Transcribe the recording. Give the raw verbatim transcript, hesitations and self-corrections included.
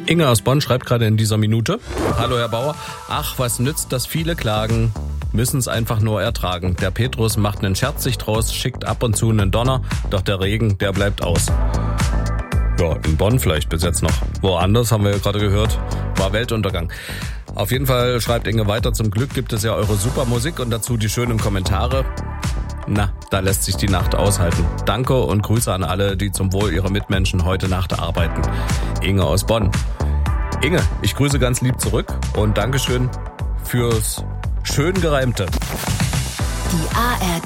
Inge aus Bonn schreibt gerade in dieser Minute. Hallo Herr Bauer. Ach, was nützt das viele Klagen? Müssen es einfach nur ertragen. Der Petrus macht einen Scherz sich draus, schickt ab und zu einen Donner, doch der Regen, der bleibt aus. Ja, in Bonn vielleicht bis jetzt noch. Woanders, haben wir ja gerade gehört, war Weltuntergang. Auf jeden Fall schreibt Inge weiter, zum Glück gibt es ja eure super Musik und dazu die schönen Kommentare. Na, da lässt sich die Nacht aushalten. Danke und Grüße an alle, die zum Wohl ihrer Mitmenschen heute Nacht arbeiten. Inge aus Bonn. Inge, ich grüße ganz lieb zurück und Dankeschön fürs schön Gereimte. Die A R D